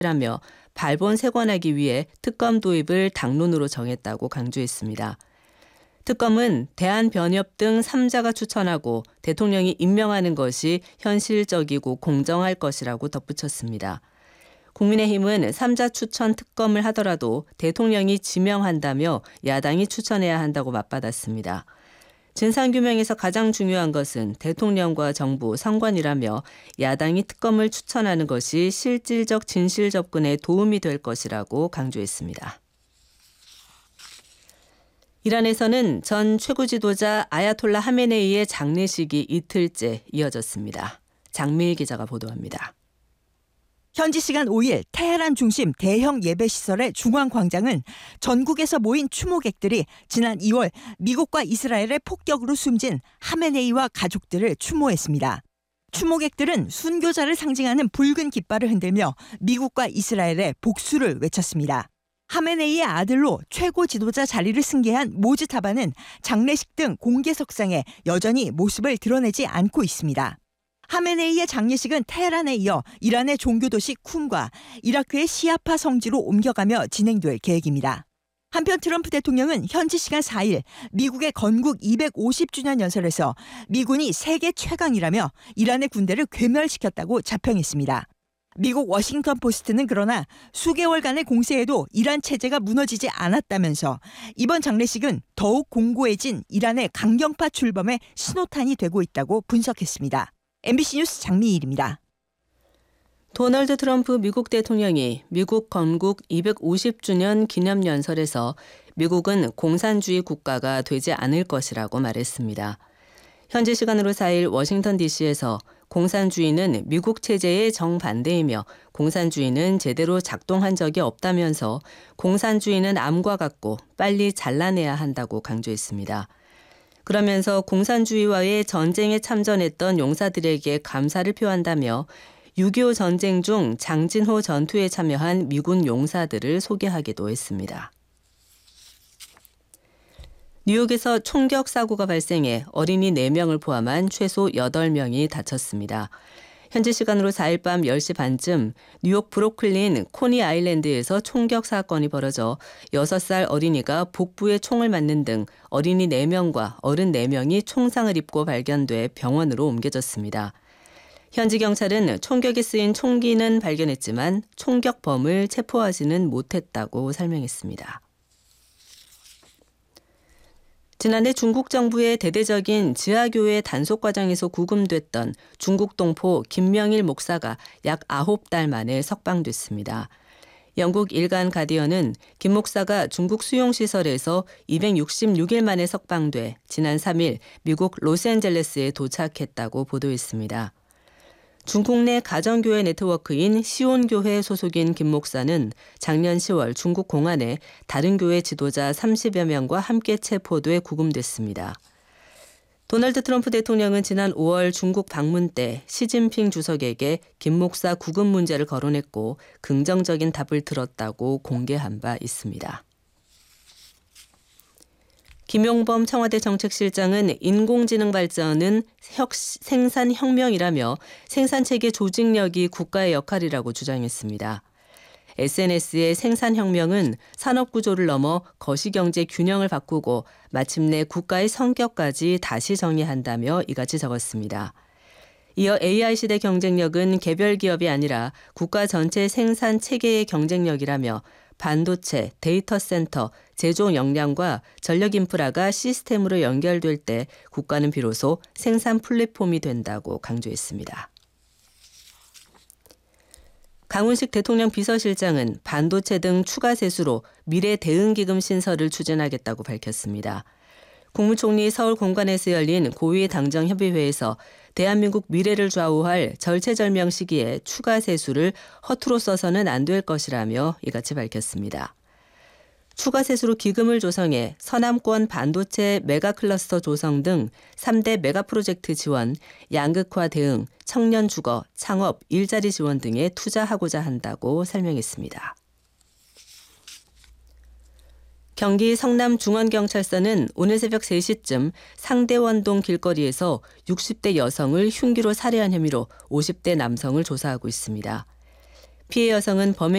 라며 발본색원하기 위해 특검 도입을 당론으로 정했다고 강조했습니다. 특검은 대한변협 등 3자가 추천하고 대통령이 임명하는 것이 현실적이고 공정할 것이라고 덧붙였습니다. 국민의힘은 3자 추천 특검을 하더라도 대통령이 지명한다며 야당이 추천해야 한다고 맞받았습니다. 진상규명에서 가장 중요한 것은 대통령과 정부, 선관위라며 야당이 특검을 추천하는 것이 실질적 진실 접근에 도움이 될 것이라고 강조했습니다. 이란에서는 전 최고 지도자 아야톨라 하메네이의 장례식이 이틀째 이어졌습니다. 장미일 기자가 보도합니다. 현지 시간 5일 테헤란 중심 대형 예배시설의 중앙광장은 전국에서 모인 추모객들이 지난 2월 미국과 이스라엘의 폭격으로 숨진 하메네이와 가족들을 추모했습니다. 추모객들은 순교자를 상징하는 붉은 깃발을 흔들며 미국과 이스라엘의 복수를 외쳤습니다. 하메네이의 아들로 최고 지도자 자리를 승계한 모즈타바는 장례식 등 공개석상에 여전히 모습을 드러내지 않고 있습니다. 하메네이의 장례식은 테헤란에 이어 이란의 종교도시 쿰과 이라크의 시아파 성지로 옮겨가며 진행될 계획입니다. 한편 트럼프 대통령은 현지 시간 4일 미국의 건국 250주년 연설에서 미군이 세계 최강이라며 이란의 군대를 괴멸시켰다고 자평했습니다. 미국 워싱턴 포스트는 그러나 수개월간의 공세에도 이란 체제가 무너지지 않았다면서 이번 장례식은 더욱 공고해진 이란의 강경파 출범의 신호탄이 되고 있다고 분석했습니다. MBC 뉴스 장미일입니다. 도널드 트럼프 미국 대통령이 미국 건국 250주년 기념연설에서 미국은 공산주의 국가가 되지 않을 것이라고 말했습니다. 현지 시간으로 4일 워싱턴 DC에서 공산주의는 미국 체제의 정반대이며 공산주의는 제대로 작동한 적이 없다면서 공산주의는 암과 같고 빨리 잘라내야 한다고 강조했습니다. 그러면서 공산주의와의 전쟁에 참전했던 용사들에게 감사를 표한다며 6.25 전쟁 중 장진호 전투에 참여한 미군 용사들을 소개하기도 했습니다. 뉴욕에서 총격 사고가 발생해 어린이 4명을 포함한 최소 8명이 다쳤습니다. 현지 시간으로 4일 밤 10시 반쯤 뉴욕 브루클린 코니 아일랜드에서 총격 사건이 벌어져 6살 어린이가 복부에 총을 맞는 등 어린이 4명과 어른 4명이 총상을 입고 발견돼 병원으로 옮겨졌습니다. 현지 경찰은 총격에 쓰인 총기는 발견했지만 총격범을 체포하지는 못했다고 설명했습니다. 지난해 중국 정부의 대대적인 지하교회 단속 과정에서 구금됐던 중국 동포 김명일 목사가 약 9달 만에 석방됐습니다. 영국 일간 가디언은 김 목사가 중국 수용시설에서 266일 만에 석방돼 지난 3일 미국 로스앤젤레스에 도착했다고 보도했습니다. 중국 내 가정교회 네트워크인 시온교회 소속인 김 목사는 작년 10월 중국 공안에 다른 교회 지도자 30여 명과 함께 체포돼 구금됐습니다. 도널드 트럼프 대통령은 지난 5월 중국 방문 때 시진핑 주석에게 김 목사 구금 문제를 거론했고 긍정적인 답을 들었다고 공개한 바 있습니다. 김용범 청와대 정책실장은 인공지능 발전은 생산혁명이라며 생산체계 조직력이 국가의 역할이라고 주장했습니다. SNS의 생산혁명은 산업구조를 넘어 거시경제 균형을 바꾸고 마침내 국가의 성격까지 다시 정의한다며 이같이 적었습니다. 이어 AI 시대 경쟁력은 개별 기업이 아니라 국가 전체 생산체계의 경쟁력이라며 반도체, 데이터 센터, 제조 역량과 전력 인프라가 시스템으로 연결될 때 국가는 비로소 생산 플랫폼이 된다고 강조했습니다. 강훈식 대통령 비서실장은 반도체 등 추가 세수로 미래 대응기금 신설을 추진하겠다고 밝혔습니다. 국무총리 서울 공관에서 열린 고위 당정협의회에서 대한민국 미래를 좌우할 절체절명 시기에 추가 세수를 허투루 써서는 안 될 것이라며 이같이 밝혔습니다. 추가 세수로 기금을 조성해 서남권 반도체 메가클러스터 조성 등 3대 메가프로젝트 지원, 양극화 대응, 청년 주거, 창업, 일자리 지원 등에 투자하고자 한다고 설명했습니다. 경기 성남 중원경찰서는 오늘 새벽 3시쯤 상대원동 길거리에서 60대 여성을 흉기로 살해한 혐의로 50대 남성을 조사하고 있습니다. 피해 여성은 범행